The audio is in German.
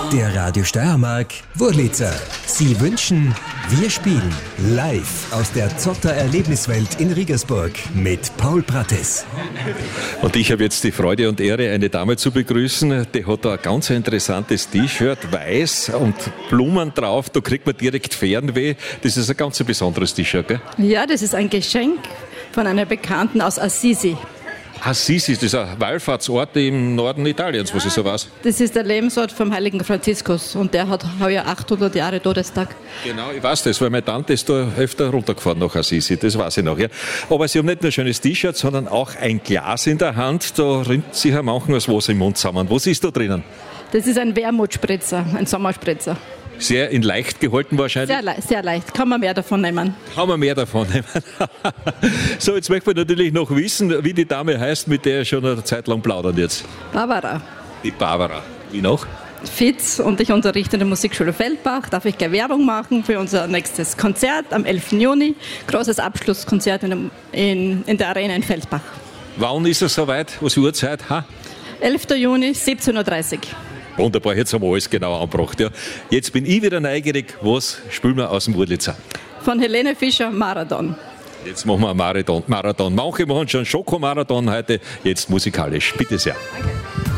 Der Radio Steiermark Wurlitzer. Sie wünschen, wir spielen live aus der Zotter Erlebniswelt in Riegersburg mit Paul Prattes. Und ich habe jetzt die Freude und Ehre, eine Dame zu begrüßen, die hat da ein ganz interessantes T-Shirt, weiß und Blumen drauf, da kriegt man direkt Fernweh. Das ist ein ganz besonderes T-Shirt, gell? Ja, das ist ein Geschenk von einer Bekannten aus Assisi. Assisi, das ist ein Wallfahrtsort im Norden Italiens, was ich so weiß. Das ist der Lebensort vom heiligen Franziskus und der hat heuer 800 Jahre Todestag. Genau, ich weiß das, weil meine Tante ist da öfter runtergefahren nach Assisi, das weiß ich noch. Ja. Aber sie haben nicht nur ein schönes T-Shirt, sondern auch ein Glas in der Hand, da rinnt sich ja manchen das Wasser im Mund zusammen. Was ist da drinnen? Das ist ein Wermutspritzer, ein Sommerspritzer. Sehr in leicht gehalten wahrscheinlich? Sehr leicht. Kann man mehr davon nehmen. Kann man mehr davon nehmen. So, jetzt möchte man natürlich noch wissen, wie die Dame heißt, mit der schon eine Zeit lang plaudern jetzt. Barbara. Die Barbara. Wie noch? Fitz und ich unterrichte in der Musikschule Feldbach. Darf ich gleich Werbung machen für unser nächstes Konzert am 11. Juni. Großes Abschlusskonzert in der Arena in Feldbach. Wann ist es soweit? Was für Uhrzeit? 11. Juni, 17.30 Uhr. Wunderbar, jetzt haben wir alles genau angebracht. Ja. Jetzt bin ich wieder neugierig, was spielen wir aus dem Wurlitzer? Von Helene Fischer, Marathon. Jetzt machen wir einen Marathon. Manche machen schon Schokomarathon heute, jetzt musikalisch. Bitte sehr. Danke.